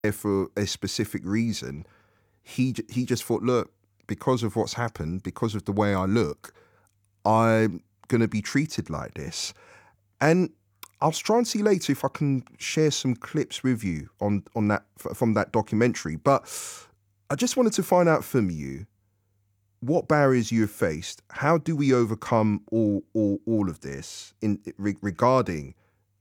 there for a specific reason. He just thought, look, because of what's happened, because of the way I look, I'm going to be treated like this. And I'll try and see later if I can share some clips with you on that from that documentary. But I just wanted to find out from you what barriers you have faced. How do we overcome all of this regarding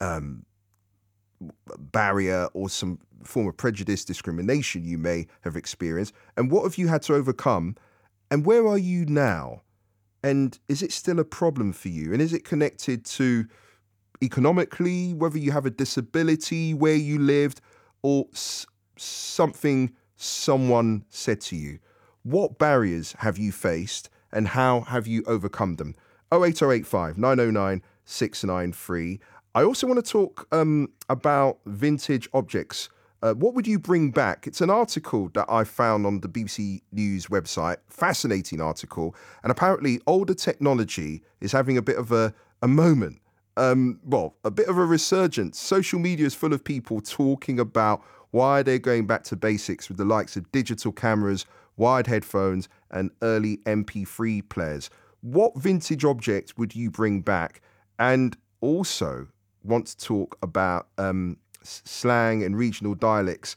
barrier or some form of prejudice, discrimination you may have experienced, and what have you had to overcome, and where are you now, and is it still a problem for you, and is it connected to economically, whether you have a disability, where you lived, or something someone said to you? What barriers have you faced and how have you overcome them? 08085 909 693. I also want to talk about vintage objects. What would you bring back? It's an article that I found on the BBC News website, fascinating article, and apparently older technology is having a bit of a moment. A bit of a resurgence. Social media is full of people talking about why they're going back to basics with the likes of digital cameras, wired headphones, and early MP3 players. What vintage object would you bring back? And also want to talk about slang and regional dialects.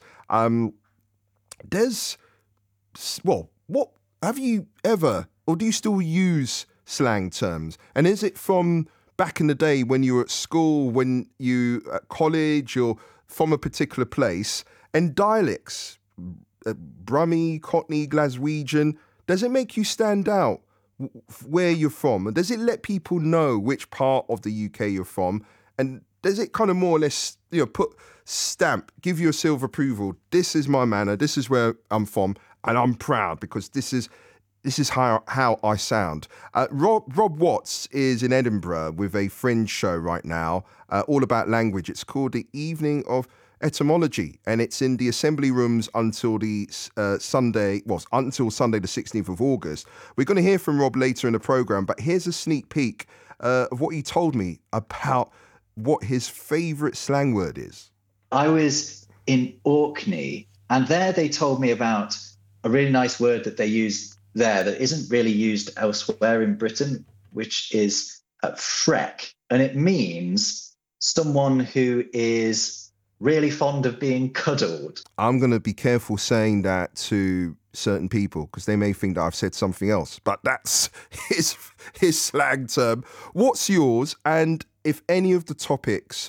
What have you ever, or do you still use slang terms? And is it from back in the day when you were at school, when you at college, or from a particular place? And dialects, Brummie, Cockney, Glaswegian, does it make you stand out where you're from? And does it let people know which part of the UK you're from? And does it kind of more or less, give you a seal of approval? This is my manner, this is where I'm from, and I'm proud because this is how I sound. Rob Watts is in Edinburgh with a fringe show right now, all about language. It's called The Evening of Etymology, and it's in the Assembly Rooms until Sunday the 16th of August. We're going to hear from Rob later in the programme, but here's a sneak peek of what he told me about what his favourite slang word is. I was in Orkney, and there they told me about a really nice word that they use there that isn't really used elsewhere in Britain, which is freck. And it means someone who is really fond of being cuddled. I'm going to be careful saying that to certain people because they may think that I've said something else, but that's his slang term. What's yours? And if any of the topics,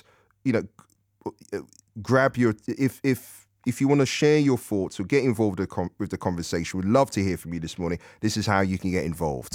grab your, if you want to share your thoughts or get involved with the conversation, we'd love to hear from you this morning. This is how you can get involved.